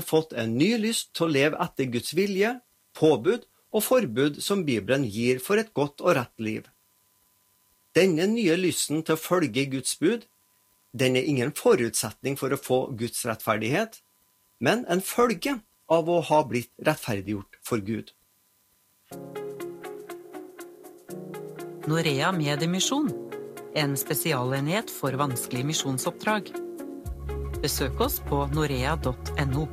fått en ny lyst til å leve etter Guds vilje, påbud og forbud som Bibelen gir for et godt og rett liv. Denne nye lysten til å følge Guds bud, den er ingen forutsetning for å få Guds rettferdighet, men en følge av å ha blitt rettferdiggjort for Gud. Norea Mediemisjon, en spesialenhet for vanskelige misjonsoppdrag. Besøk oss på norea.no.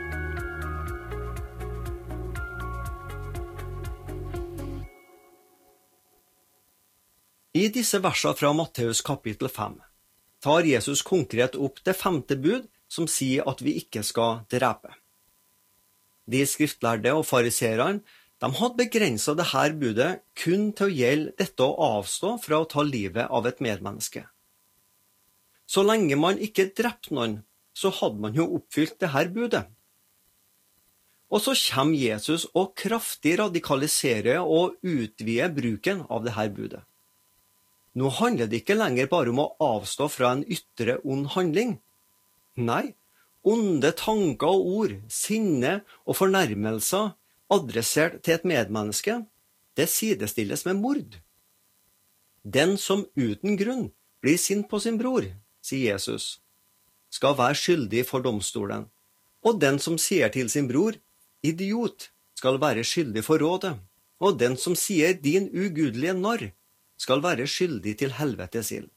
I disse versene fra Matteus kapittel 5 tar Jesus konkret opp det 5. bud som sier at vi ikke skal drepe. De skriftlærde og fariserene, de hadde begrenset dette budet kun til å gjelde dette å avstå fra å ta livet av et medmenneske. Så lenge man ikke drepte noen, så hadde man jo oppfylt dette budet. Og så kommer Jesus og kraftig radikaliserer og utvider bruken av dette budet. Nå handler det ikke lenger bare om å avstå fra en ytre ond handling. Nei, onde tanker og ord, sinne og fornærmelser adressert til et medmenneske, det sidestilles med mord. Den som uten grunn blir sint på sin bror, sier Jesus, skal være skyldig for domstolen, og den som sier til sin bror, idiot, skal være skyldig for rådet, og den som sier din ugudelige narr, skal være skyldig til helvetes ild.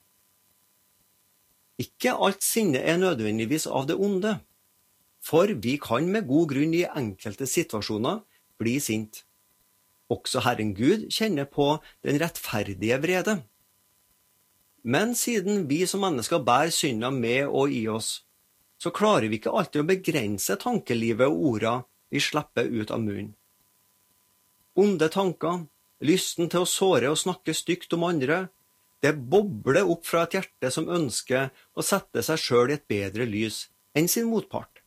Ikke alt sinne er nødvendigvis av det onde, for vi kan med god grunn i enkelte situasjoner bli sint. Også Herren Gud kjenner på den rettferdige vrede. Men siden vi som mennesker bærer synda med og i oss, så klarer vi ikke alltid å begrense tankelivet og ordene vi slipper ut av munnen. Onde tanker, lysten til å såre og snakke stygt om andre, det bobler opp fra et hjerte som ønsker å sette seg selv i et bedre lys enn sin motpart.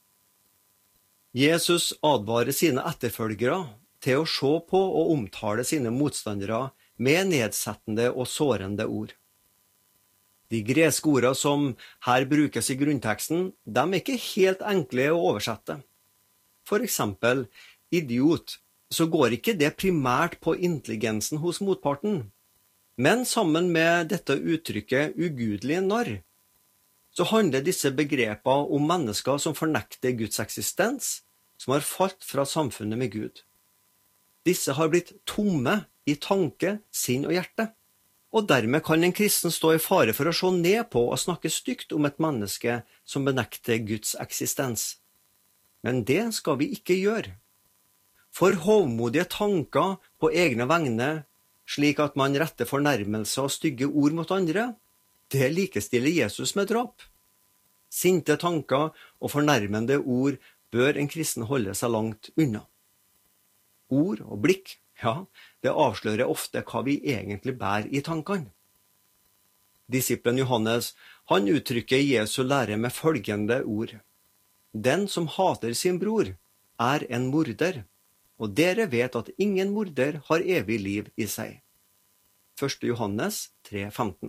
Jesus advarer sine etterfølgere til å se på og omtale sine motstandere med nedsettende og sårende ord. De greske ordene som her brukes i grunnteksten, de er ikke helt enkle å oversette. For eksempel, idiot, så går ikke det primært på intelligensen hos motparten, men sammen med dette uttrykket ugudelige narr, så handler disse begrepene om mennesker som fornekter Guds eksistens, som har falt fra samfunnet med Gud. Disse har blitt tomme i tanke, sinn og hjerte, og dermed kan en kristen stå i fare for å se ned på og snakke stygt om et menneske som benekter Guds eksistens. Men det skal vi ikke gjøre. For hovmodige tanker på egne vegne, slik at man retter fornærmelser og stygge ord mot andre, det likestiller Jesus med drap. Sinte tanker og fornærmende ord bør en kristen holde seg langt unna. Ord og blikk, ja, det avslører ofte hva vi egentlig bærer i tankene. Disippelen Johannes, han uttrykker Jesu lære med følgende ord. Den som hater sin bror, er en morder, og dere vet at ingen morder har evig liv i seg. 1. Johannes 3,15.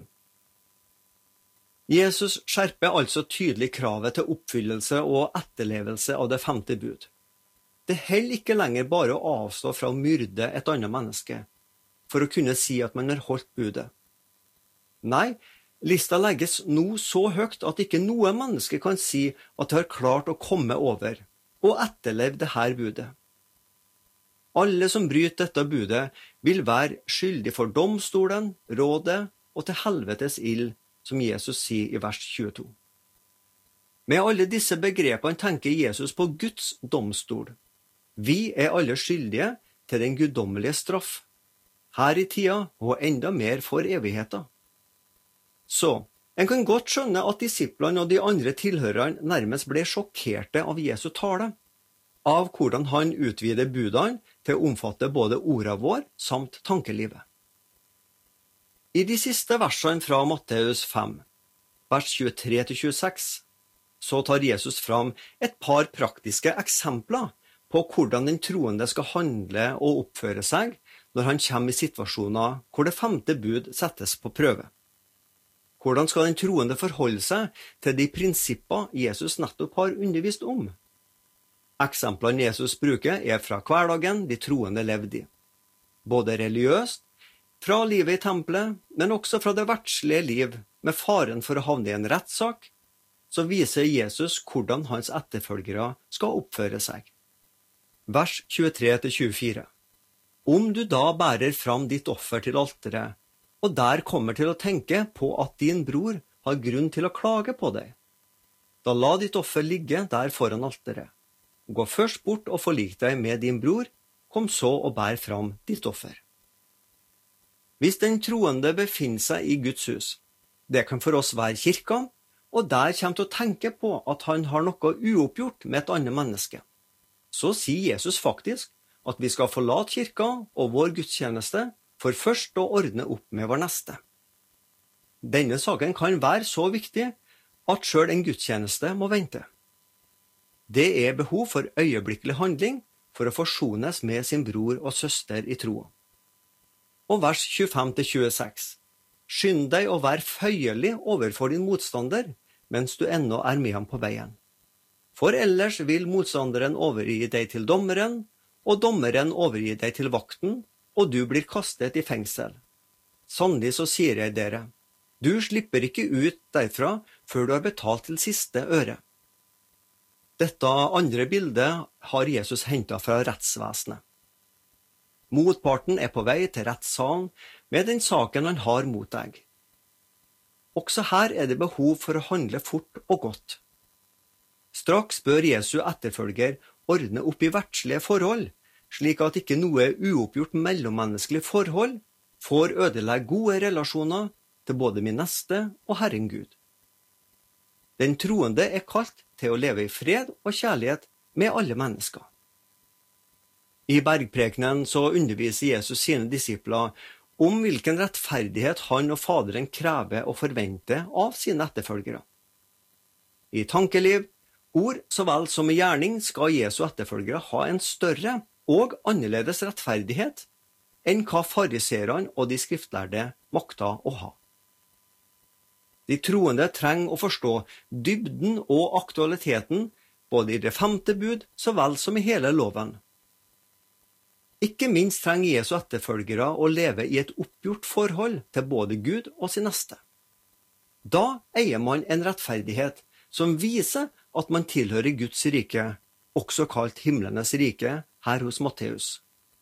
Jesus skjerper altså tydelig kravet til oppfyllelse og etterlevelse av det 5. bud. Det holder ikke lenger bare å avstå fra å myrde et annet menneske, for å kunne si at man har holdt budet. Nei, lista legges nå så høyt at ikke noe menneske kan si at de har klart å komme over og etterleve dette budet. Alle som bryter dette budet, vil være skyldig for domstolen, rådet og til helvetes ild, som Jesus sier i vers 22. Med alle disse begrepene tenker Jesus på Guds domstol. Vi er alle skyldige til den guddommelige straff, her i tida og enda mer for evigheten. Så, en kan godt skjønne at disiplene og de andre tilhørerne nærmest ble sjokkerte av Jesu tale, av hvordan han utvider budene til å omfatte både ordene våre samt tankelivet. I de siste versene fra Matteus 5, vers 23-26, så tar Jesus fram et par praktiske eksempler på hvordan den troende skal handle og oppføre seg når han kommer i situasjoner hvor det 5. bud settes på prøve. Hvordan skal den troende forholde seg til de prinsipper Jesus nettopp har undervist om? Eksemplene Jesus bruker er fra hverdagen de troende levde i. Både religiøst, fra livet i tempelet, men også fra det verdslige liv, med faren for å havne i en rettssak, så viser Jesus hvordan hans etterfølgere skal oppføre seg. Vers 23-24. Om du da bærer fram ditt offer til alteret, og der kommer til å tenke på at din bror har grunn til å klage på deg, da la ditt offer ligge der foran alteret. Gå først bort og forlik deg med din bror, kom så og bær fram ditt offer. Hvis den troende befinner seg i Guds hus, det kan for oss være kirka, og der kommer til å tenke på at han har noe uoppgjort med et annet menneske, så sier Jesus faktisk at vi skal forlate kirka og vår gudstjeneste for først å ordne opp med vår neste. Denne saken kan være så viktig at selv en gudstjeneste må vente. Det er behov for øyeblikkelig handling for å forsones med sin bror og søster i troa. Og vers 25-26. Skynd deg å være føyelig overfor din motstander, mens du ennå er med ham på veien. For ellers vil motstanderen overgi deg til dommeren, og dommeren overgi deg til vakten, og du blir kastet i fengsel. Sannelig så sier jeg dere, du slipper ikke ut derfra før du har betalt til siste øre. Dette andre bildet har Jesus hentet fra rettsvesenet. Motparten er på vei til rettssalen med den saken han har mot deg. Også her er det behov for å handle fort og godt. Straks bør Jesu etterfølger ordne opp i verdslige forhold, slik at ikke noe uoppgjort mellommenneskelig forhold får ødelegge gode relasjoner til både min neste og Herren Gud. Den troende er kalt til å leve i fred og kjærlighet med alle mennesker. I bergprekenen så underviser Jesus sine disipler om hvilken rettferdighet han og Faderen krever og forventer av sine etterfølgere. I tankeliv, ord så vel som i gjerning skal Jesu etterfølgere ha en større og annerledes rettferdighet enn hva fariserene og de skriftlærde makta å ha. De troende trenger å forstå dybden og aktualiteten både i det 5. bud så vel som i hele loven. Ikke minst trenger Jesu etterfølgere å leve i et oppgjort forhold til både Gud og sin neste. Da eier man en rettferdighet som viser at man tilhører Guds rike, også kalt himlenes rike, her hos Matteus.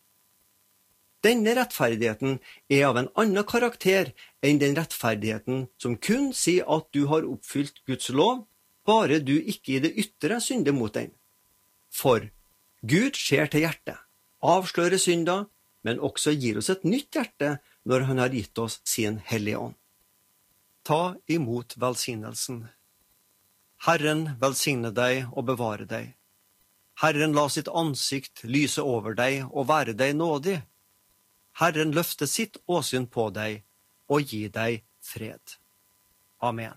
Denne rettferdigheten er av en annen karakter enn den rettferdigheten som kun sier at du har oppfylt Guds lov, bare du ikke i det ytre synder mot den. For Gud ser til hjertet, avslører synder, men også gir oss et nytt hjerte når han har gitt oss sin hellige ånd. Ta imot velsignelsen. Herren velsigne deg og bevare deg. Herren la sitt ansikt lyse over deg og være deg nådig. Herren løfte sitt åsyn på deg og gi deg fred. Amen.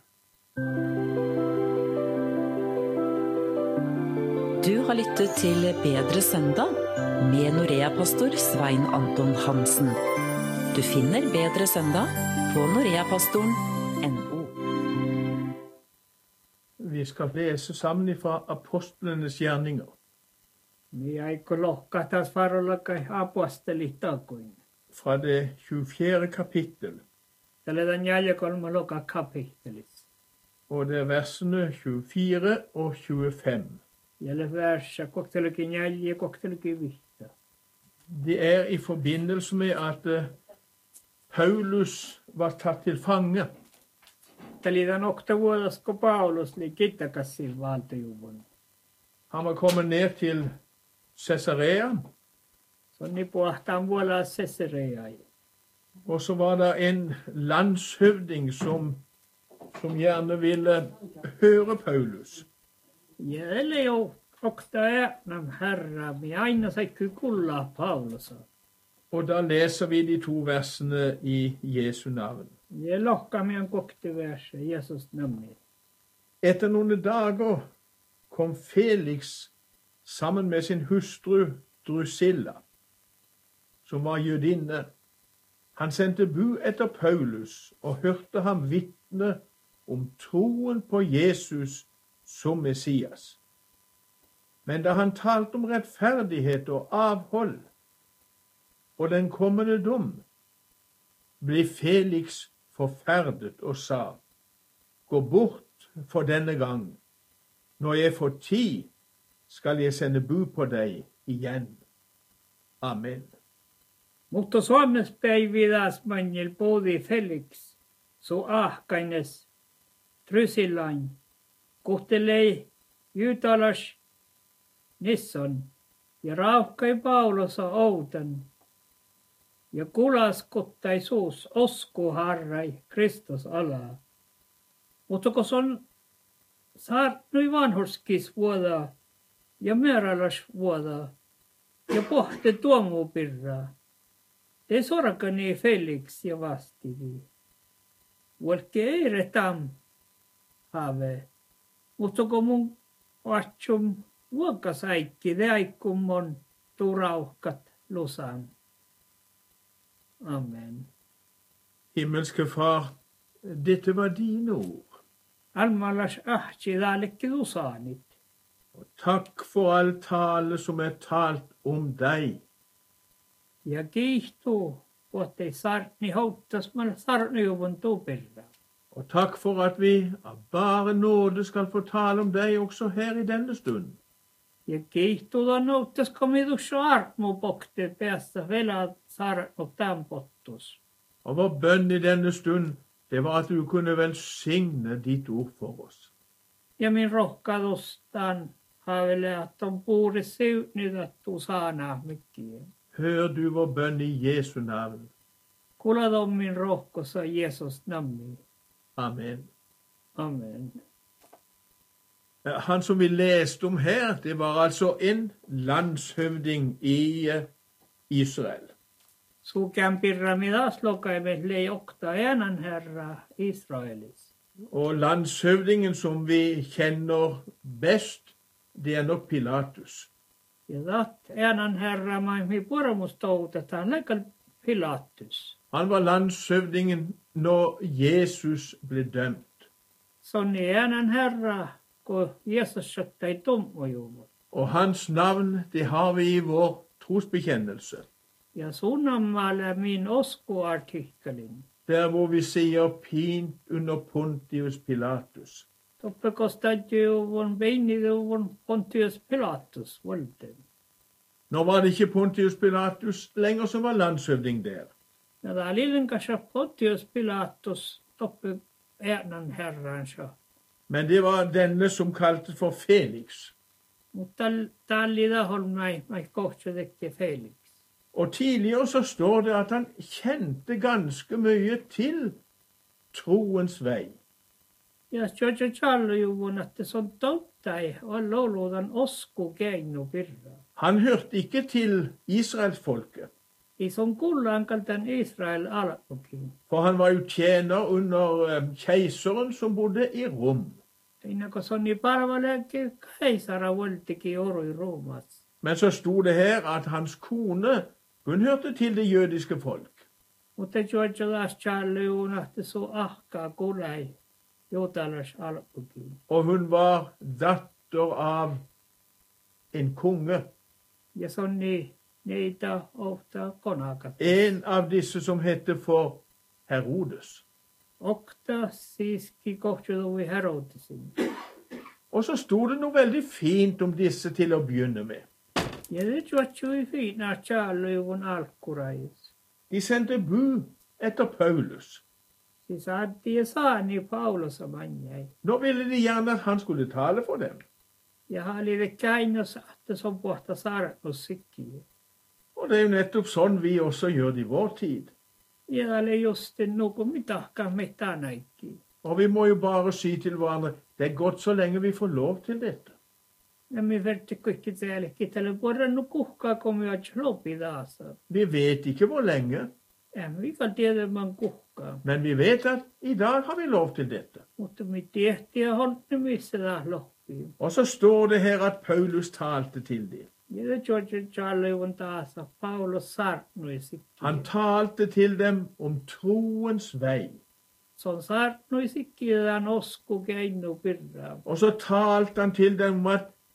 Du har lyttet til Bedre søndag med Norea-pastor Svein Anton Hansen. Du finner Bedre søndag på noreapastoren.no. Vi skal lese sammen fra apostlenes gjerninger. Vi eikö lohkahtas farolaka apostelit takuin. Fra det 24. kapittel, Tällä tämän jäljekolma loka kapittelis. og det er versene 24 og 25. Jälle versa koktelekin jälje koktelekin vihta. Det er i forbindelse med at Paulus var tatt til fange. Tällä tämän oktavuodasko Paulus li kittakasil valtajuvun. Han var kommet ned til Caesarea, Så ni puhtaan vuola Caesareai. og så var det en landshøvding som gjerne ville høre Paulus. Jälle jo okta äänam herra, mi aina saikky kullaa Paulusa. Og da leser vi de 2 versene i Jesu navn. Ja lohka meidän koktiverse Jesus namni. Etter noen dager kom Felix sammen med sin hustru Drusilla, som var jødinne. Han sendte bud etter Paulus og hørte ham vitne om troen på Jesus som Messias. Men da han talte om rettferdighet og avhold og den kommende dom, ble Felix forferdet og sa, «Gå bort for denne gang. Når jeg får tid, skal jeg sende bud på deg igjen. Amen.» Mutta Suomessa päividas manjil puhudi Felix, su ahkaines Trysilain, kuhtelei Jytalas Nisson ja raukkai Paulosa outan ja kulaskuttai suus oskuharrai Kristus alaa. Mutta kun on saartnui vanhurskis vuodaa ja määräläs vuodaa ja pohti tuomupirraa, te sorkani Felix ja vastivi. Vuolki eire tam have, mutta kun mun vatsum vuokasaikki teaikkummon turauhkat lusaan. Amen. Himmelske Far, dette var dine ord. Almalas ahtsidalekki lusaanit. Og takk for all tale som talt om deg. Ja kiihtuu, vuottei sarni houttas mal sarniuvun tupirra. Og takk for at vi av bare nåde skal få tale om deg også her i denne stund. Ja kiihtuu tuon nouttas komidussa armu pokte päästä velad sarnut tampottus. Og vår bønn i denne stund, det var at du kunne velsigne ditt ord for oss. Ja min rohkaudustaan haavele, että on puuri siunitattu saanaa mikkiin. Hør du vår bønn i Jesu navn. Kulat on min rohkossa Jesus namni. Amen. Amen. Han som vi leste om her, det var altså en landshøvding i Israel. Sukean pirrami taas lokaimet leijokta äänan herra Israelis. Og landshøvdingen som vi kjenner best, det nok Pilatus. Ja taht äänan herra maimi puramustoutetaan leikal Pilatus. Han var landshøvdingen når Jesus ble dømt. Sonni äänan herra, kun Jesus söttäi tummojuvut. Og hans navn, det har vi i vår trosbekjennelse. Ja sunnammalle min oskuartikkelin. Der hvor vi sier pint under Pontius Pilatus. Toppekostadjuvun beiniduvun Pontius Pilatus volten. Nå var det ikke Pontius Pilatus lenger som var landshøvding der. Ja da liidenkanssa Pontius Pilatus toppe äänan herransa. Men det var denne som kaltes for Felix. Mutta tallida holmai mai kohtsedekke Felix. Og tidligere så står det at han kjente ganske mye til troens vei. Ja George Charlejuvun, että se on totta, on louluudan osku keinu pirra. Han hørte ikke til Israelsfolket, I sun kullankaltan Israel alkukin. for han var jo tjener under keiseren som bodde i Rom. Innako se on niin palveleekin kaisara voltikin orui Roomassa. Men så sto det her at hans kone, hun hørte til det jødiske folk. Mutta George taas Charlejuvun, että se on ahkaa kulai juutalas alkukin. Og hun var datter av en konge. Ja se on niin niitä ofta konakat. En av disse som hette for Herodes. Okta siiski kohtjuduvi Herodesin. Og så sto det noe veldig fint om disse til å begynne med. Ja det juotsui fiinaa Charlejuvun alkkurais. De sendte bud etter Paulus. Siis addi saani Paulosa manjai. Nå ville de gjerne at han skulle tale for dem. Ja oli det käinnos, että se on puhta sarkossikkiä. Og det er jo nettopp sånn vi også gjør det i vår tid. Ja oli just nuku mitahka metanaikki. Og vi må jo bare si til hverandre, det er godt så lenge vi får lov til dette. Ja me verti kaikki täälläkin, tällä porrannu kuhkaa komi ats lopi taas. Vi vet ikke hvor lenge, Ja me kan tiedä man kuhkaa. men vi vet at i dag har vi lov til dette. Mutta me tiehti ja honne missä taas loppiin. Og så står det her at Paulus talte til dem. Ja det George Charlejuvun taas, Paulos sarknui sikkiä. Han talte til dem om troens vei. Se on sarknui sikkiä osku keinu pirraa. Og så talte han til dem om at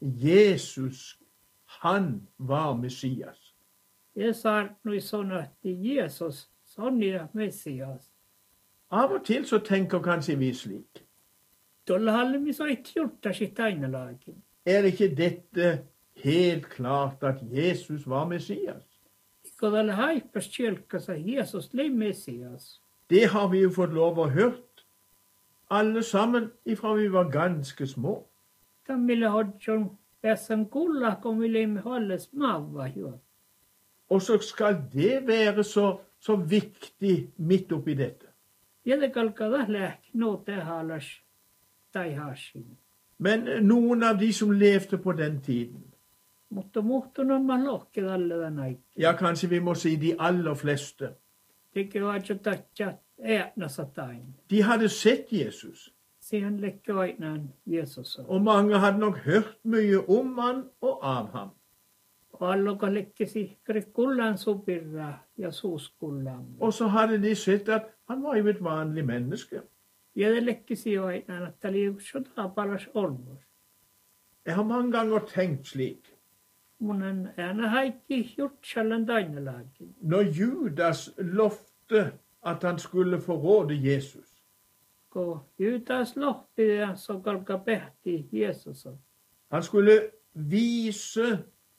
Jesus, han var Messias. Jeg sa noe sånn at Jesus, sånn er Messias. Av og til så tenker kanskje vi slik. Tuolla hallimme sai tjurta sitt ainalakin. Er ikke dette helt klart at Jesus var Messias? Kodalle haippas kjelkassa Jesus lei Messias. Det har vi jo fått lov å hørt, alle sammen, ifra vi var ganske små. Tammille hodjon pessan kulla kun vi leimme halles mavva jo. Og så skal det være så viktig midt oppi dette. Jelle kalkada läk note halas tai hasin. Men noen av de som levde på den tiden, Mutta muhtunut man lohked alle den aik. ja kanskje vi må si de aller fleste, Teke vaatjo tatja ätna satain. de hadde sett Jesus. Siihen lekke aitnan Jesus on. Og mange hadde nok hørt mye om han og av ham. Alloka lekkesi kullan supirra ja suuskullan. Og så hadde de sett at han var jo et vanlig menneske. Jelle lekkesi aitnan, että liuksota palas olmos. Jeg har mange ganger tenkt slik. Munen ääna haikki jutsallan tainalakin. Når Judas lovte at han skulle forråde Jesus, Ko Judas lohpia så kalka pehti Jesus on. han skulle vise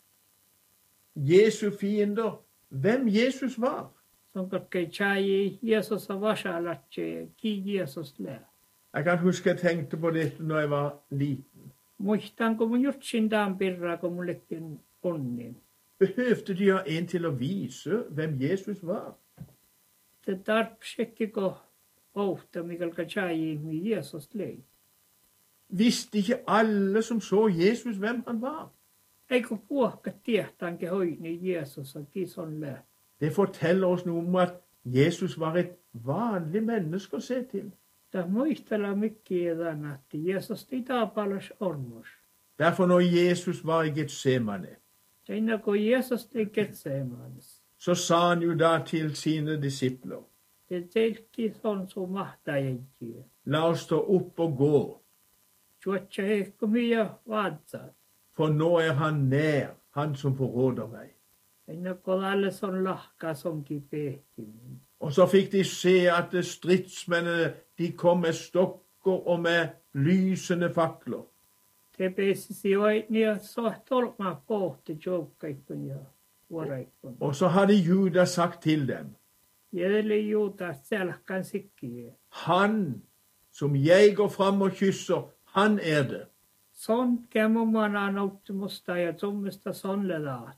Jesu fiender hvem Jesus var. Så kalka chai Jesus on vasalatje ki Jesus lää. Jeg kan huske jeg tenkte på dette når jeg var liten. Muistan, kun mun jutsin daan pirraa, kun mullekin onnin. Behøvde de ha en til å vise hvem Jesus var? Te tarpsekki, kun ohta, mikä kachai mi Jesus lei. Visste ikke alle som så Jesus hvem han var? Eikö puhka tiehtaankin hoini Jesus on kison lää. Det forteller oss noe om at Jesus var et vanlig menneske å se til. Tämä muistella mikkiä että Jesus ei taapalas ormos. Derfor når Jesus var i Getsemane, Siinä kun Jesus ei Getsemans. så sa han jo da til sine disipler, Te telkki on sun mahtajenkiä. la oss stå opp og gå, Suotsa heikkumia vaatsaat. for nå er han nær, han som forråder meg. Siinä kun alles on lahkas onkin pehtimin. Og så fikk de se at stridsmennene, de kom med stokker og med lysende fakler. Te pesisi oitnia so tolma pohti joukkaikun ja vuoraikun. Og så hadde Judas sagt til dem, Jedelle juuta selkan sikkiä. han som jeg går fram og kysser, han er det. Son kämumana nauttimusta ja tummista sonledaat.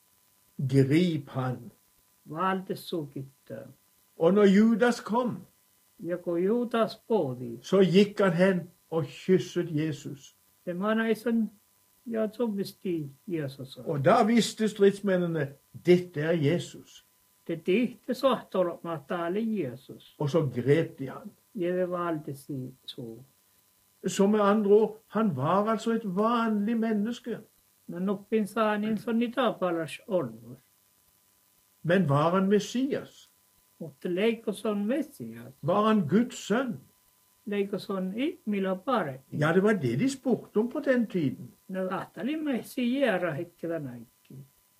Grip han. Valtesukittaa. Og når Judas kom, Ja kun Juutas pohti, så gikk han hen og kysset Jesus. se manaisen ja tummisti Jeesus on. Og da visste stridsmennene, dette er Jesus. Te tihti sohtolma taali Jeesus. Og så grep de han. Jede valtesi suu. Så med andre ord, han var altså et vanlig menneske. No nuppin saanin son niitä palas olmus. Men var han Messias? Mutta leikos on Messias. Var han Guds sønn? Leikos on ihmillä pare. Ja, det var det de spurte om på den tiden. No ahtelimme siera hekkellä näikki.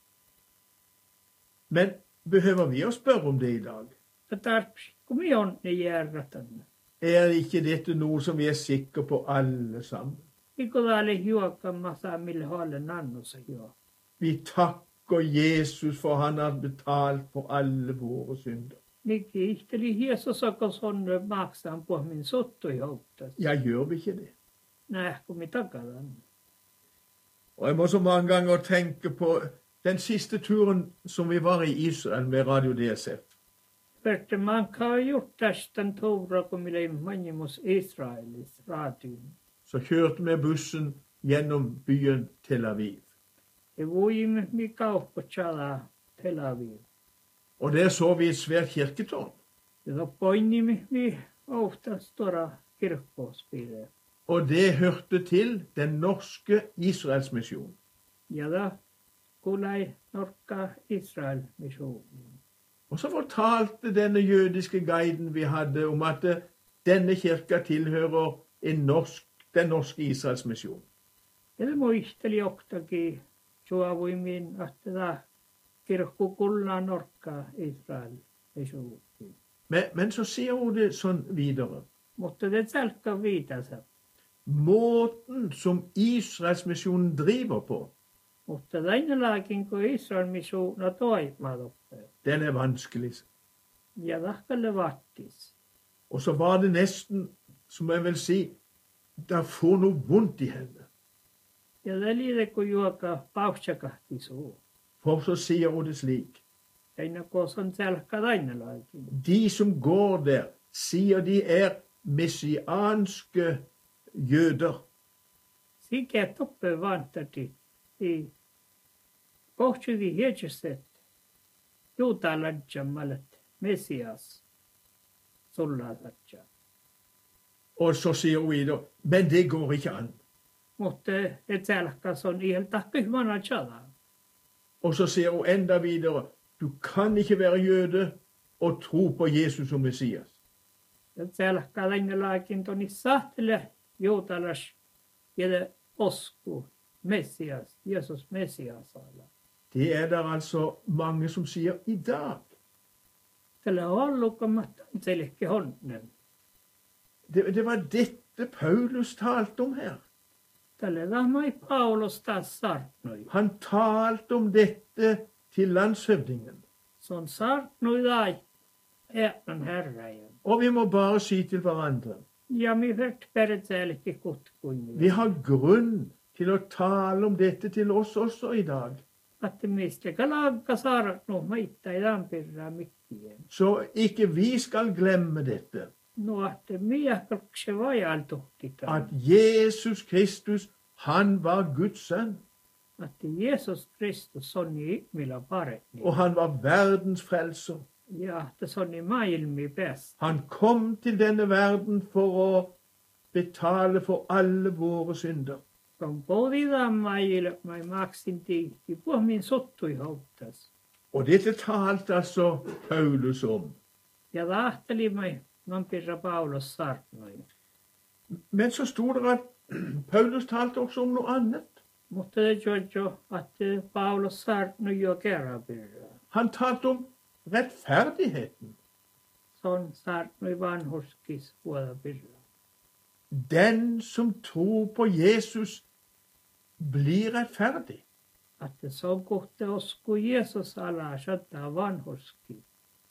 Men behøver vi å spørre om det i dag? Ja tarpsi, kun mi on ne järrätän. Er ikke dette noe som vi er sikre på alle sammen? Iko täällä juokkamassa mille hallen annossa juo. Vi takker Jesus for han har betalt for alle våre synder. Mikki ihteli Jeesus onko sonne maksan på min sottu jouttas. Ja, gjør vi ikke det? Nähkö mi takadan. Og jeg må så mange ganger tenke på den siste turen som vi var i Israel med Radio DSF. Verte man har gjort tästä tuura, kun mi leim manimus Israelis radion. Så kjørte vi bussen gjennom byen Tel Aviv. Ja voimme mi kauppatsala Tel Aviv. Og der så vi et svært kirketårn. Ja poinnimme mi ofta stora kirkkospire. Og det hørte til den norske Israelsmisjonen. Ja da kulai norka Israel missionen. Og så fortalte denne jødiske guiden vi hadde om at denne kirka tilhører den norske Israelsmisjonen. Ja muisteli joktakin suavuimin, että tämä kirkko kullaan norkkaa Israel. Men så sier hun det sånn videre. Mutta det selkkaa viitansa. Måten som Israelsmisjonen driver på, Mutta lainalaakin, kun Israel missioona toimivat, den er vanskelig. ja tahkalle vattis. Og så var det nesten, som jeg vil si, der får noe vondt i henne. Ja välillä kun juokaa pautsakahti suu. For så sier hun det slik. Aina kosan selkkaa lainalaakin. De som går der, sier de er messianske jøder. Sikä toppe vantati. I kohtuvi hietsestet. Juutaladjammalet Messias. Sullaatja. Og så sier hun videre, men det går ikke an. Mutta et selkas on ihan kyhmana tjada. Og så sier hun enda videre, du kan ikke være jøde og tro på Jesus som Messias. Et selkas lainalaakin toni sahtele juutalas ja osku Messias, Jesus Messiasalla. Det er der altså mange som sier i dag. Tällä on ollut selkeä honnen. Det var dette Paulus talte om her. Tällä rahmai Paulus taas sartnoi. Han talte om dette til landshøvdingen. Se on sartnoi dai Herran herrajan. Og vi må bare si til hverandre, Ja mi vert pertselki kutkuin. vi har grunn til å tale om dette til oss også i dag. Att mistä kalagga sartno maittaa jampirra mikkien. Så ikke vi skal glemme dette, No att miakkalkse vajaltuhtita. at Jesus Kristus, han var Guds sønn, Att Jesus Kristus on ihmillä paremmin. og han var verdens frelser. Ja että se on maailmi bäst. Han kom til denne verden for å betale for alle våre synder. Kun pohditaan maille, mä maksin tiikki. Puhumin sottui houttas. Og dette talte altså Paulus om. Ja tahteli mä nampirra Paulus sartnoi. Men så sto det at Paulus talte også om noe annet. Mutta det jo att Paulus sartnoi jo kerrapirra. Han talte om rettferdigheten. Son sartnoi vanhurskis puolapirra. Den som tror på Jesus, blir rettferdig. Att se on kohta osku Jesus ala satta vanhurski.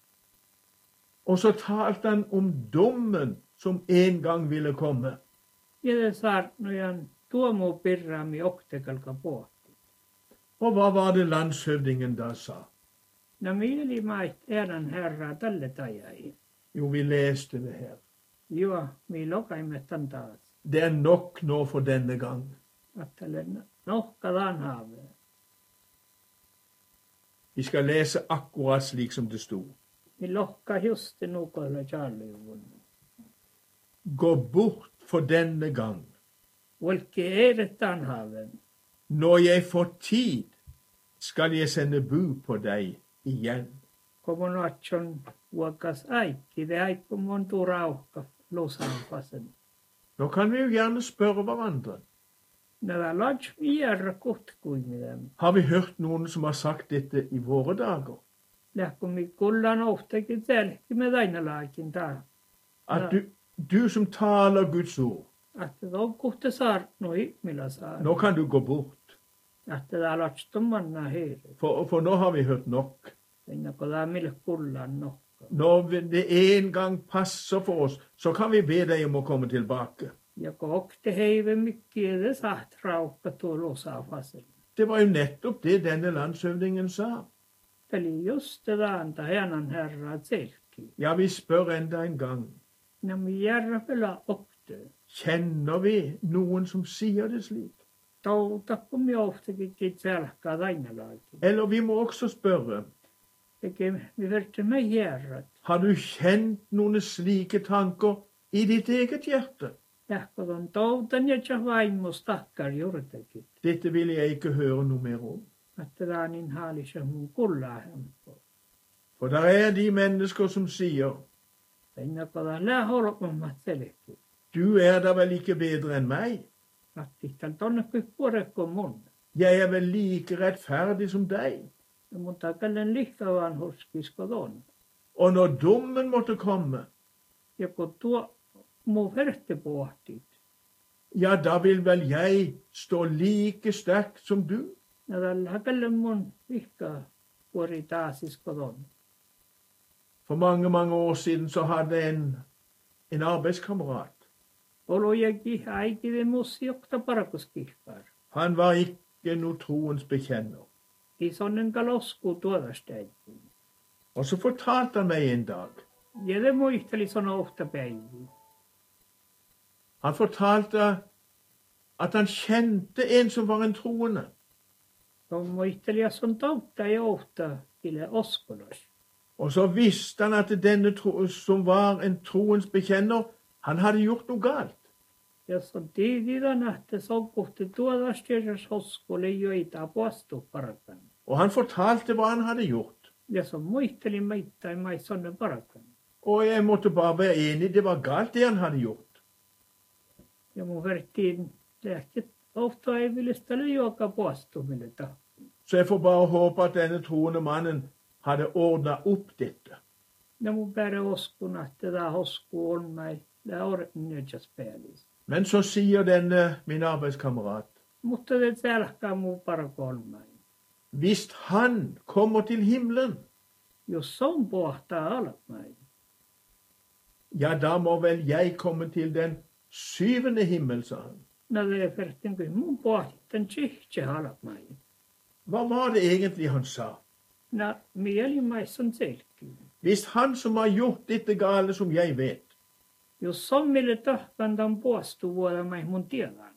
Og så talte han om dommen som en gang ville komme. Ja det sartnojan tuomu pirrami oktekalka pohti. Og hva var det landshøvdingen da sa? No mieli mait eran herra tälle tajai. Jo, vi leste det her. Joo, mi lokaimet taas. Det er nok nå for denne gang. Ajattelen, nohkadan haave. Vi skal lese akkurat slik som det sto. Mi lohka just nukolla Charlievun. Gå bort for denne gang. Volki eiretan haaven. Når jeg får tid, skal jeg sende bud på deg igjen. Komonatson vuokas aikki, det aikku montu rauhka lusanpasen. Nå kan vi jo gjerne spørre hverandre. Nädä lodge mierra kutkuimidem. Har vi hørt noen som har sagt dette i våre dager? Lähkö mi kullan oftakin selki med dainalaakin taa. At du som taler Guds ord, Att det on kuhte sartnoi millä saa. nå kan du gå bort. Att det lodge manna heire. For nå har vi hørt nok. Innako tää mille kullan nokka. Når det en gang passer for oss, så kan vi be deg om å komme tilbake. Ja kokte heive mykkiä det saht raukka tuo lusafasen. Det var jo nettopp det denne landshøvdingen sa. Eli just det anta hänen herra selki. Ja, vi spør enda en gang. Nami järra pela okte. Kjenner vi noen som sier det slik? Toutappu mi oftakin selkkaa dainalaakin. Eller vi må også spørre, Eikä mi verti me järrat. har du kjent noen slike tanker i ditt eget hjerte? Lähkö toutan ja vaimus takkar juurtakin. Dette vil jeg ikke høre noe mer om. Että tää on niin haalissa mun kullaa hempo. For der er de mennesker som sier, Innako tää läholkommat selki. du er da vel ikke bedre enn meg? Att tihtal tonne puorekko mun. Jeg er vel like rettferdig som deg. Mutta kallen lihkavan huskisko ton. Og når dommen måtte komme, Ja kun tuo muu verte pohtit. ja, da vil vel jeg stå like sterkt som du. Ja tällä kallen mun lihka puori taasisko ton. For mange år siden så hadde jeg en arbeidskamerat. Olojakin äikide mussi jokta parakuskihkar. Han var ikke noe troens bekjenner. Isonnen kalosku tuodastäikin. Og så fortalte han meg en dag. Ja det muisteli sano ofta päiviä. Han fortalte at han kjente en som var en troende. De muisteli ja son tautta ja ofta til oskolas. Og så visste han at denne som var en troens bekjenner, han hadde gjort noe galt. Ja son tiividan että sokkuhti tuodastäisas oskole joita apostu parakan. Og han fortalte hva han hadde gjort. Ja son muisteli meitä mai sonne parakan. Og jeg måtte bare være enig, det var galt det han hadde gjort. Ja mun vertiin lähti ofta ei vilistele juoka postumille tahtiin. Så jeg får bare håpe at denne troende mannen hadde ordnet opp dette. Ja mun pääre uskon, että tää hosku on mai, tää on nödjas päälis. Men så sier denne min arbeidskamerat, Mutta det selkää mun parakolmai. hvis han kommer til himmelen, Jos on pohtaa almai. ja, da må vel jeg komme til den 7. himmel, sa han. No det vertin kuin mun pohtan tsihti almai. Hva var det egentlig han sa? No mielimais on selkki. Hvis han som har gjort dette gale som jeg vet, Jos on mille tahkantan postu vuoda mai mun tiedän.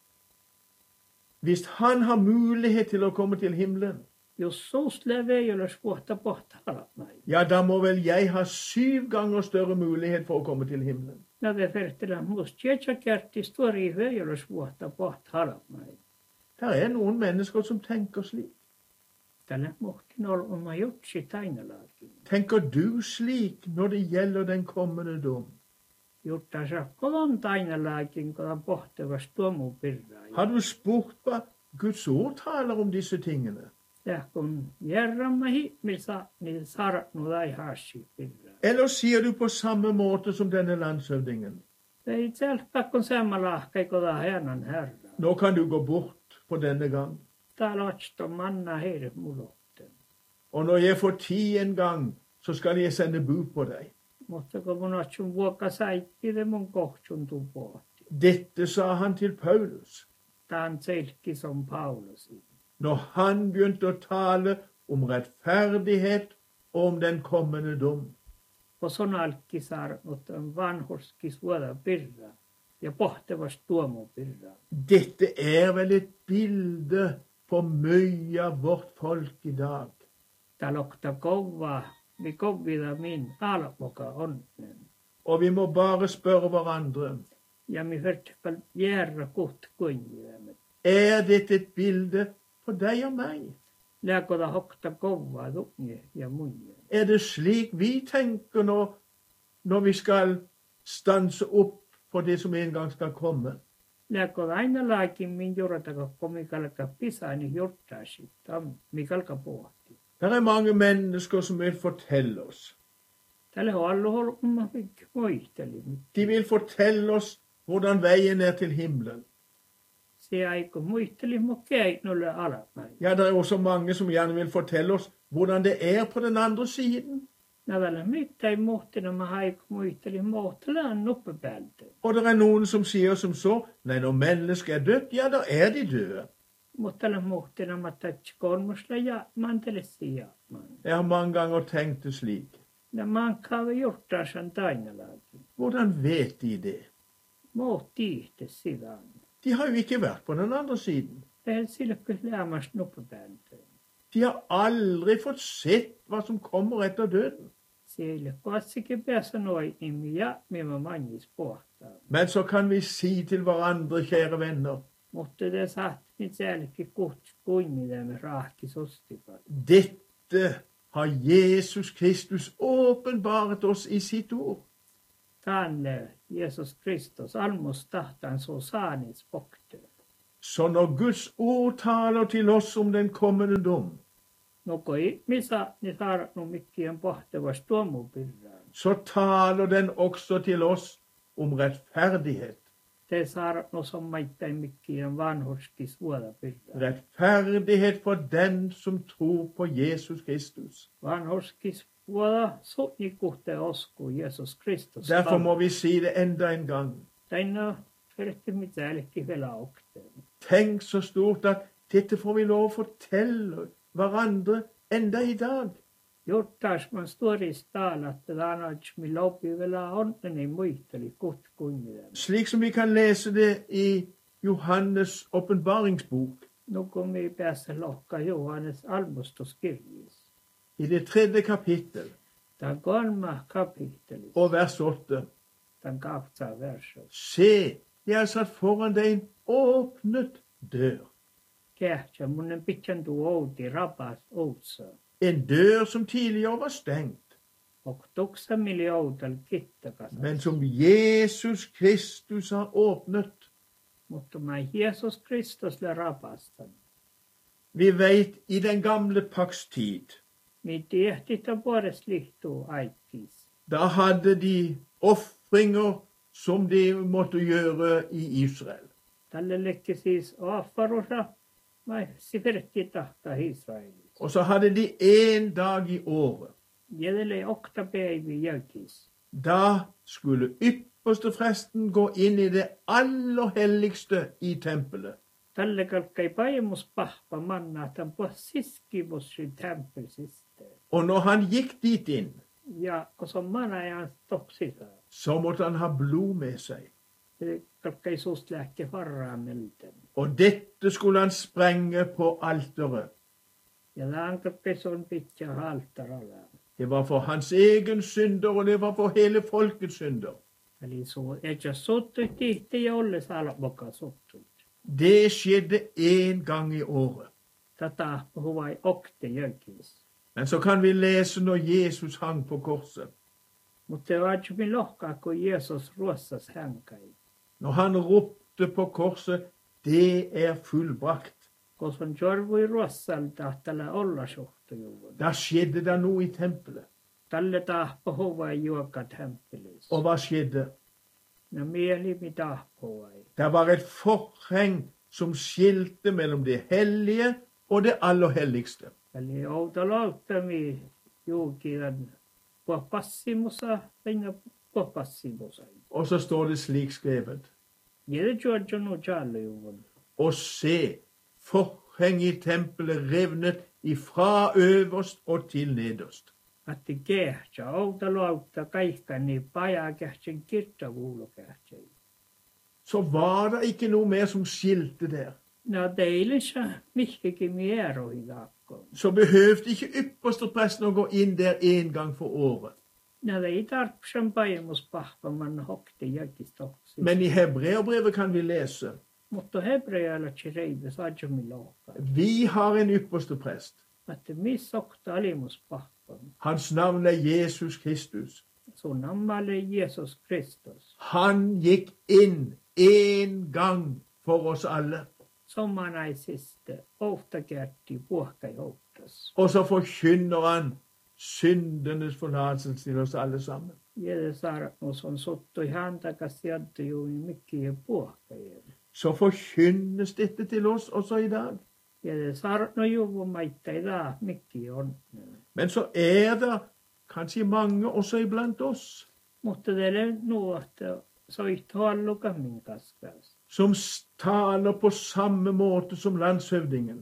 hvis han har mulighet til å komme til himmelen, Jos suuslee veijolas vuotta pohtaa almai. ja, da må vel jeg ha 7 ganger større mulighet for å komme til himmelen. No det vertilä musta tjecha kertis tuori veijolas vuotta pohtaa almai. Det er noen mennesker som tenker slik. Tällä muhtin olma jutsi tainalaakin. Tenker du slik når det gjelder den kommende dom? Jutta sakkolon tainalaakin, kun on pohtevas tuomu pirraa. Har du spurt hva Guds ord taler om disse tingene? Ja kun järramma himmilsa, niin sarnu tai haassi pirraa. Eller sier du på samme måte som denne landshøvdingen? Ei selkka kun sammalahkai, kun ta hienon herra. Nå kan du gå bort på denne gang. Täällä otston manna heidät mulotten. Og når jeg får tid en gang, så skal jeg sende bud på deg. Mutta kun mun otsun vuokka saikki, det mun kohtsun tuu pohti. Dette sa han til Paulus, Tää on selkki som Paulus. når han begynte å tale om rettferdighet og om den kommende dom. På sonalkki saar, mutta on vanhurskis vuoda pirraa. Ja pohtevas tuomu pirraa. Dette er vel et bilde på mye av vårt folk i dag. Tää lokta kovaa, vi kovida min almoka onnen. Og vi må bare spørre hverandre, Ja mi vertikal järra kuht kuinjäämet. er dette et bilde på deg og meg? Lääkoda hokta kovaa tunge ja munje. Er det slik vi tenker når vi skal stanse opp for det som en gang skal komme? Lääkoda aina laakin min jurataka komikalka pisaani jurtaasi. Tam mikalka pohti. Det er mange mennesker som vil fortelle oss. Tälle on allu holkumma mikki muisteli. De vil fortelle oss hvordan veien er til himmelen. Se aiko muisteli mu keinolle alasnai. Ja, det er også mange som gjerne vil fortelle oss hvordan det er på den andre siden. Nävällä mitään muhtina mä aiko muisteli muhtilaan nuppepäältä. Og det er noen som sier som så, nei, når mennesker er dødt, ja, da er de døde. Mutta tällä muhtina mä tatsi kolmusla ja mantelesi ja man. Jeg har mange ganger tenkt det slik. Ja man kaavi jurtaasan tainalaakin. Hvordan vet de det? Muut tiihte sidaan. De har jo ikke vært på den andre siden. Ei silkki lämmäs nuppepäältä. De har aldri fått sett hva som kommer etter døden. Siellä katsikin päässä noin ja minä manjis pohtaa. Men så kan vi si til hverandre, kjære venner, Mutta det satt nyt sielläkin kuinni me rahkis ostivat. dette har Jesus Kristus åpenbaret oss i sitt ord. Tänne Jesus Kristus almustahtan så sanis bokte. Så når Guds ord taler til oss om den kommende dom, Noko ei misa ni saara no mikkien pohtevas tuomupirraan. så taler den også til oss om rettferdighet. Te saara no sommaittain mikkien vanhurskis vuodapirraan. Rettferdighet for den som tror på Jesus Kristus. Vanhurskis vuoda sunnikuhte osku Jesus Kristus. Derfor må vi si det enda en gang. Täinä fertti mitällekin vielä okteen. Tenk så stort at dette får vi lov å fortelle hverandre enda i dag. Jottaas man storis taala, että tänäks mi lopi vielä onneni muisteli kutkunniden. Slik som vi kan lese det i Johannes åpenbaringsbok, Nu kom vi päässä lohka Johannes almustuskirjis. i det 3. kapittel Tämän 3. kapittelis, og vers 8. tämän 8. verset. Se, jeg har satt foran deg en åpnet dør. Kähtsä munnen pitkän tuo outi rapas outsa. En dør som tidligere var stengt, Och tuksa miljoutal kittakasa. men som Jesus Kristus har åpnet. Mutta mä Jesus Kristusle rapastan. Vi vet i den gamle pakts tid, Mi tiehti ta vuores lihtuu aikkis. da hadde de ofringer som de måtte gjøre i Israel. Tälle lekki siis affarusa, mä sifertti tahta Israelis. Og så hadde de en dag i året. Jedele oktapäivi jälkis. Da skulle ypperstepresten gå inn i det aller helligste i tempelet. Tälle kalkkai paimus pahpa manna tämän siskivussi tempelsiste. Og når han gikk dit inn, Ja koska mana ja topsisa. så måtte han ha blod med seg. Kalkkai suust lähke varraa melten. Og dette skulle han sprenge på alteret. Ja tämän kalkkai sun pitkä haltaralla. Det var for hans egen synder, og det var for hele folkets synder. Eli et jos suttui tihti ja olle salmoka suttui. Det skjedde en gang i året. Tätä puhuvai okte jälkis. Men så kan vi lese når Jesus hang på korset. Mutta det var ikke min lohkaa, kun Jeesus ruossas hänkai. Når han ropte på korset, det er fullbrakt. Koska on jorvui ruossalta tällä olla suhtujuvun. Da skjedde det noe i tempelet. Tälle tahpohuvai juokka tempelis. Og hva skjedde? No mieli mi tahpohuvai. Det var et forheng som skilte mellom det hellige og det aller helligste. Eli outalauta mi juukidan puopassimusa, penga puopassimusa. Og så står det slik skrevet. Jede juodjo no jallujuvun. Og se, forheng i tempelet revnet ifra øverst og til nederst. Atti kehtsä, outalauta kaikkani pajaa kehtsän kirtavuulu kehtsän. Så var det ikke noe mer som skilte der. No teilessä mihkikin mierohi daakkoon. Så behøvde ikke ypperstepresten å gå inn der en gang for året. No ei tarpsan paimus pahpaman hokti jälkistoksi. Men i Hebreerbrevet kan vi lese. Mutta hebrealla reive saajumi lohka. Vi har en yppersteprest. Että missä okta alimus pahpam. Hans navn er Jesus Kristus. Sun nammalle Jesus Kristus. Han gikk inn en gang for oss alle. Sommanaisiste ofta kerti puhkai houttas. Og så forkynner han syndenes forlatelse til oss alle sammen. Jede saara no son sottui hantakas jaddu juuri mikkiä puhkai. Så forkynnes dette til oss også i dag. Jede saara no juvu maittai da mikkiä on. Men så er det kanskje mange også iblant oss Mutta teille nuohta soit halluka minkaskas. som taler på samme måte som landshøvdingen.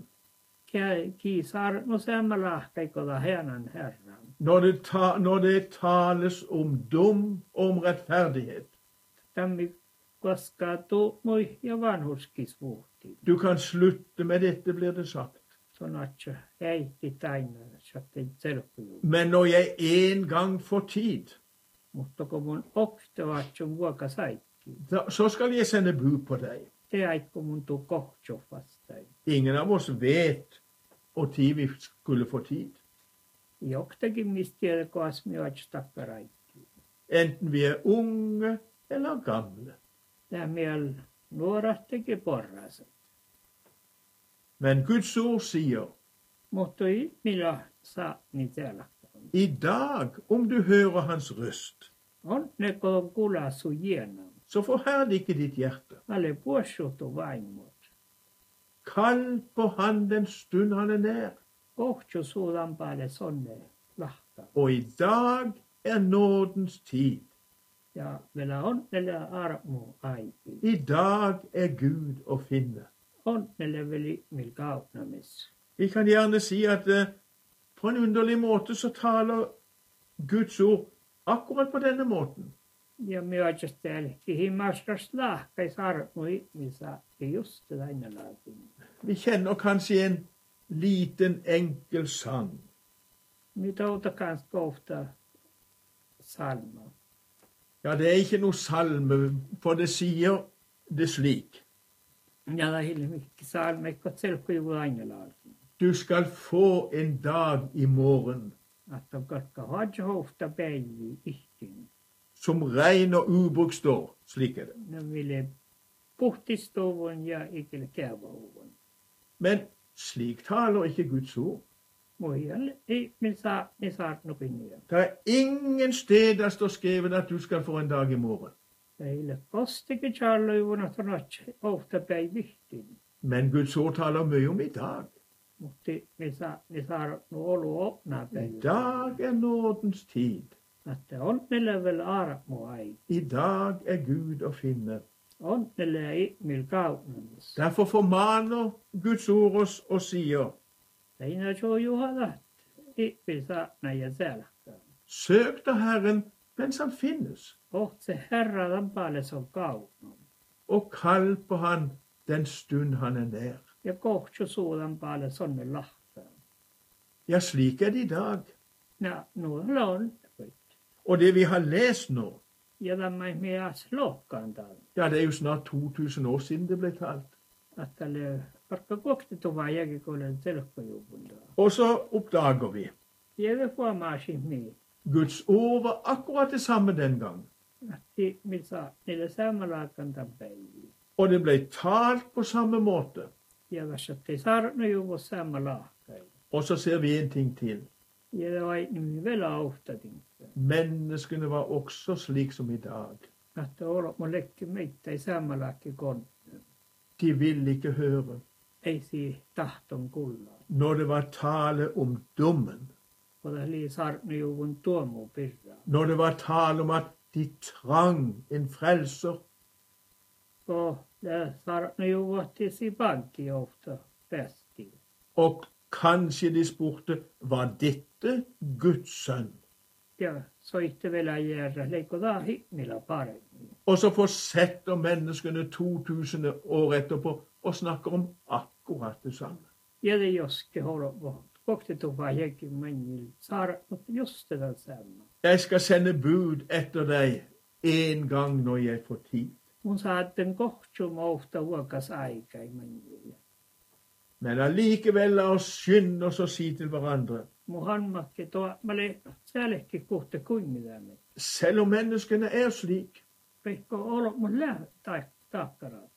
Kiisar no semmalahkaikoda hienan herran. Når det tales om dom, om rettferdighet. Tammi koska tuumui ja vanhurskisvuhti. Du kan slutte med dette, blir det sagt. Sonatsa äiti taina, sattei selkuju. Men når jeg en gang får tid, Mutta kun mun oktavatsun vuoka saikki, så skal jeg sende bud på deg. te aikku mun tuu kohtso vastain. Ingen av oss vet hvor tid vi skulle få tid. Joktakin mistiedä koas miuats takkaraikki. enten vi er unge eller gamle. Det er meillä nuorattekin porraset. Men Guds ord sier, Mutta ei millä saa niitä. i dag, om du hører hans røst, On ne kun kulasu igenom. så forherd ikke ditt hjerte. Alle puosutu vaimot. Kall på han den stund han er nær. Kohtu suudan päälle sonne lahka. Og i dag er nådens tid. Ja vielä onnelle armu aiki. I dag er Gud å finne. Onnelle veli mil kaupnamis. Vi kan gjerne si at på en underlig måte så taler Guds ord akkurat på denne måten. Ja myöjästeli himastas lahkais armu ihmisa. Ja just det aina laatin. Vi kjenner kanskje en liten, enkel sang. Mitä uutta kans kohta salma. Ja, det er ikke noe salme, for det sier det slik. Ja da hilmikki salma, ikke selkuju aina laatin. Du skal få en dag i morgen, Että koska hadja hofta päivi ihtin. som regn og ubrukt står. Slik er det. Ne ville puhtistuvun ja ikille käyvuvun. Men slik taler ikke Guds ord. Muijalle ei milsa ne saarnupinnia. Det er ingen sted der står skrevet at du skal få en dag i morgen. Teille kostikin challuivun, että notsi hofta päivi ihtin. Men Guds ord taler mye om i dag. Mutta milsa ne saarnu olu opna I päivi. dag er nådens tid. Että onnelle vel armu ai. I dag er Gud å finne. Onnelle ei mil kaupnamis. Derfor formaner Guds ord oss og sier, Teina jo juhadat. Ei milsa näjä selkä. søk da Herren mens han finnes, Ohtse herradan päälle on kaupnum. og kall på han den stund han er nær. Ja kohtu suudan päälle sonne lahka. Ja, slik er det i dag. Ja, nu on. Og det vi har lest nå, Ja tämä ei mies lohkaan täällä. ja, det er jo snart 2000 år siden det ble talt. Että le vaikka koktitu vai jäkin kuulen selkkojuvuntaa. Og så oppdager vi, Ja det huomaasin mii. Guds ord var akkurat det samme den gang. Että miltä niille saamalaakkaan tämän päiviin. Og det ble talt på samme måte. Ja tässä ei saanut juvu saamalaakkaan. Og så ser vi en ting til. Ja det var nimi vielä auhtatin. Menneskene var også slik som i dag. Että olo mun lekki meitä ei saamalaakki kon. De ville ikke høre. Ei si tahton kullaa. Når det var tale om dommen, Og det oli saanut juvun tuomu pirraa. når det var tale om at de trang en frelser, Og det saanut juvutti si pankki ofta päästiin. og kanskje de spurte, var dette Guds sønn? Ja soitte vielä järä, leikotaan himmillä paremmin. Og så fortsetter menneskene 2000 år etterpå og snakker om akkurat det samme. Ja det joske håller koktitu vaan jäkin mennil saada, mutta just det samma. Jeg skal sende bud etter deg en gang når jeg får tid. Mun saatten kohtsum ofta huokas aika i mennil. Men allikevel la oss skynde oss å si til hverandre, Mun hammakki tuo, mä olin säälehki kuhte kuinnitämme. selv om menneskene er slik, Peikko olo mun taakkarat.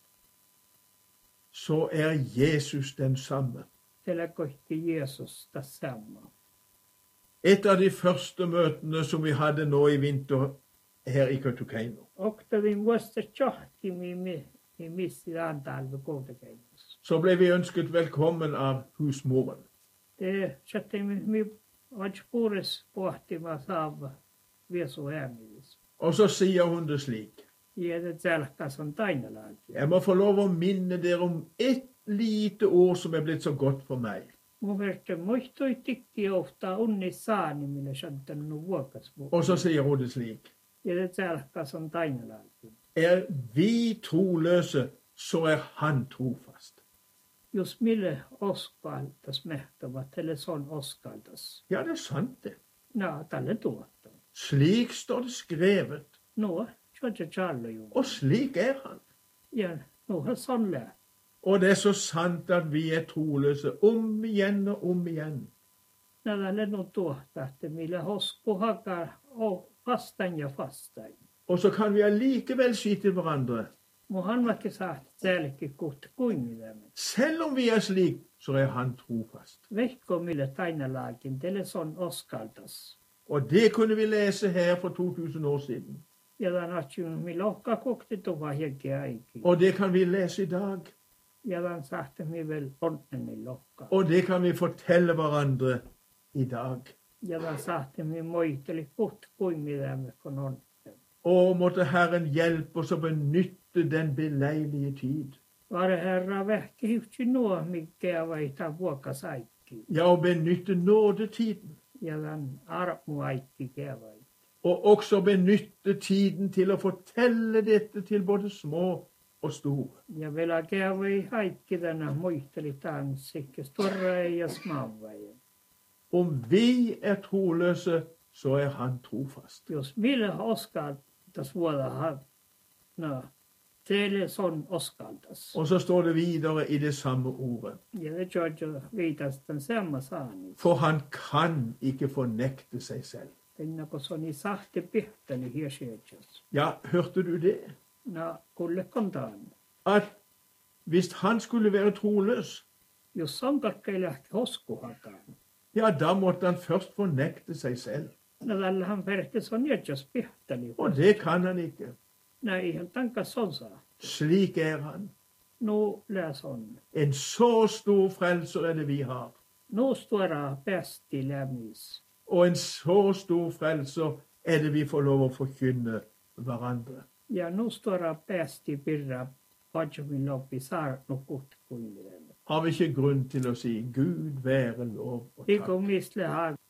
så er Jesus den samme. Teillä kohti Jeesus tässä samma. Et av de første møtene som vi hadde nå i vinter her i Kautokeino, Oktavin vuosta tjohti mi missi antalve koutakeinus. så ble vi ønsket velkommen av husmoren. Det satte mi vats puures pohtimaan saava viesu äämilis. Og så sier hun det slik, Ja det selkas on tainalaaki. jeg må få lov å minne dere om et lite ord som er blitt så godt for meg. Mun verta muistui tikki ofta unni saani, millä shantannu vuokas muu. Og så sier hun det slik, Ja det selkas on tainalaaki. er vi troløse, så er han trofast. Jos mille oskaltas mehtavat, eller son oskaltas. Ja, det er sant det. No, tälle tuotta. Slik står det skrevet, No, tjodja tjallo ju. og slik er han. Ja, no har son lärt. Og det er så sant at vi er troløse om igjen og om igjen. Näillä no tuotta, että millä hosku hakar fastan ja fastan. Og så kan vi allikevel si til hverandre, Må han var ikke sagt selke godt kuinnilämme. selv om vi er slik, så er han trofast. Vekko mille tainalakin, det er sånn oskaltas. Og det kunne vi lese her for 2000 år siden. Ja dan atjun mi lokka kokti tuva hegge aiki. Og det kan vi lese i dag. Ja dan sagte mi vel ordnen i lokka. Og det kan vi fortelle hverandre i dag. Ja dan sagte mi moiteli godt kuinnilämme kon ordnen. Og måtte Herren hjelpe oss å benytte den beleilige tid. Vare herra vehki hivtsi nuo mikä vaita vuokas aikki. Ja, å benytte nådetiden. Ja dan armu aikki kevai. Og også benytte tiden til å fortelle dette til både små og store. Ja vielä kevai aikki tänä muisteli tanssikke storra ja smavai. Om vi er troløse, så er han trofast. Jos millä oskaltas vuoda no teille son oskaltas. Og så står det videre i det samme ordet. Ja det jo viitas den samma saani. For han kan ikke fornekte seg selv. Ennako soni sahti pihteli hiesiejas. Ja, hørte du det? No kulle kontaan. At hvis han skulle være troløs, Jos sankarkei lähti hoskuhakaan. ja, da måtte han først fornekte seg selv. No tällä han perhti son jätjas pihteli. Og det kan han ikke. No ihan tankas sonsa. Slik er han. No läs on. En så stor frelser er det vi har. No stora bästi lämmis. Og en så stor frelser er det vi får lov å forkynne hverandre. Ja no stora bästi birra pajumin loppi saar no kutt kuinnilämme. Har vi ikke grunn til å si Gud være lov og takk? Iko misle ha